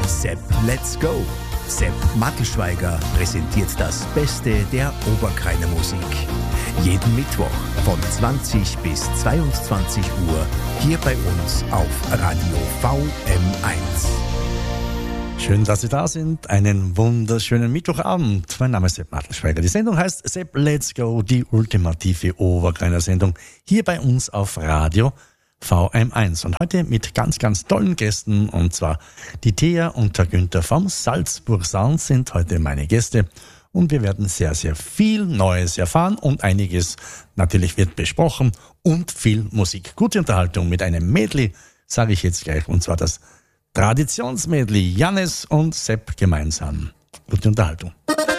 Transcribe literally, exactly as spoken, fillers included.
Sepp, let's go! Sepp Mattelschweiger präsentiert das Beste der Oberkreiner Musik. Jeden Mittwoch von zwanzig bis zweiundzwanzig Uhr hier bei uns auf Radio V M eins. Schön, dass Sie da sind. Einen wunderschönen Mittwochabend. Mein Name ist Sepp Mattelschweiger. Die Sendung heißt Sepp Let's Go, die ultimative Oberkreiner Sendung hier bei uns auf Radio V M eins. Und heute mit ganz, ganz tollen Gästen, und zwar die Thea und der Günther vom Salzburg Sound sind heute meine Gäste. Und wir werden sehr, sehr viel Neues erfahren und einiges natürlich wird besprochen und viel Musik. Gute Unterhaltung mit einem Medley, sage ich jetzt gleich, und zwar das Traditionsmedley Jannes und Sepp gemeinsam. Gute Unterhaltung.